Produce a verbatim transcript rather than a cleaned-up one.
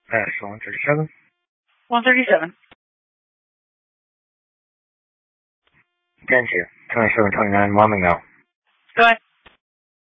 That's one thirty-seven. one thirty-seven. ten two. twenty-seven twenty-nine, Wyoming now. Go ahead.